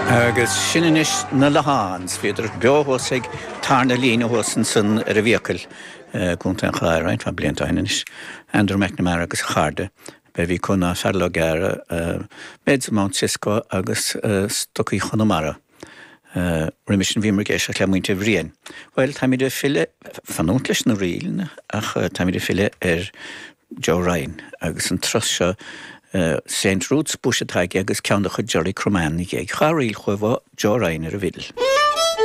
Agus sinnis na leháns féidir beóhósaigh tarna lína hósan san ar a bhíocail gúnta an chláiráin fan blianta hainis Andrew McNamara agus charde be bhí chuna ferla gara méid Mount Cisco agus stocaí Chonamara. Rimission bhí mar géis a cleamhainte bhríon. Weil tá mí de file fanúntlis na riilna ach tá mí de file Joe Ryan agus an tros seo St. Ruth's Bushataige agus ceanna chud Jerry Croman ag charíil chuimh Joe Ryan ar a bhidal.